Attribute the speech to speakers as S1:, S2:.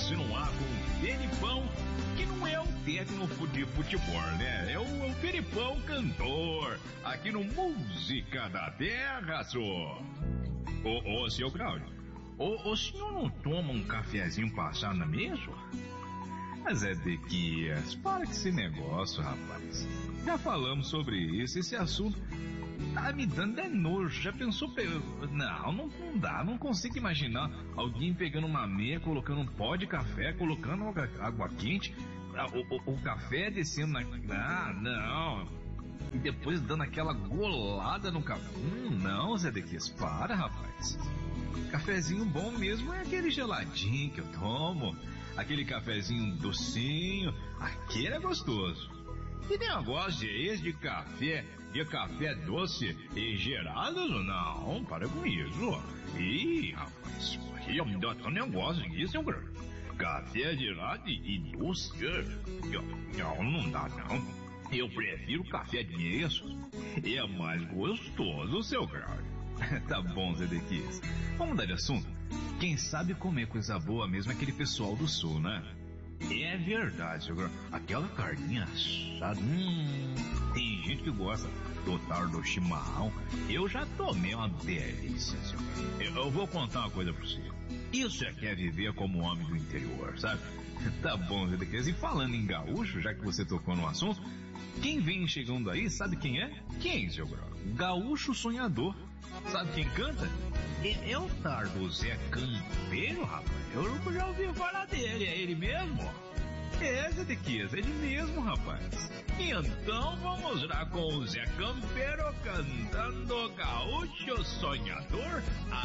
S1: no ar com o Felipão, que não é o técnico de futebol, né? É o Felipão cantor, aqui no Música da Terra, só. Ô, seu Cláudio, o senhor não toma um cafezinho passado na mesa? Mas é de que, para com esse negócio, rapaz. Já falamos sobre isso, esse assunto tá me dando nojo. Já pensou? Não dá, não consigo imaginar alguém pegando uma meia, colocando um pó de café, colocando água quente, o café descendo na... não. E depois dando aquela golada no café. Não, Zé Dequias, para, rapaz. Cafezinho bom mesmo é aquele geladinho que eu tomo, aquele cafezinho docinho, aquele é gostoso. Que negócio é esse de café doce e gelado? Não, para com isso. Ih, rapaz, aí me dá um negócio aqui, seu grande. Café gelado e doce? Não dá, não. Eu prefiro café de mesa. É mais gostoso, seu grande. Tá bom, Zé Dequias. Vamos mudar de assunto? Quem sabe comer coisa boa mesmo é aquele pessoal do sul, né? É verdade, seu grande. Aquela carninha assada. Tem gente que gosta do tal do chimarrão. Eu já tomei uma delícia, seu grande. Eu vou contar uma coisa pra você. Isso é que é viver como homem do interior, sabe? Tá bom, Zé Dequias. E falando em gaúcho, já que você tocou no assunto, quem vem chegando aí, sabe quem é? Quem, seu grande? Gaúcho Sonhador. Sabe quem canta? É o tal do Zé Campeiro, rapaz. Eu já ouvi falar dele, é ele mesmo? É, Zé Dequias, é ele mesmo, rapaz. Então vamos lá com o Zé Campeiro cantando Gaúcho Sonhador.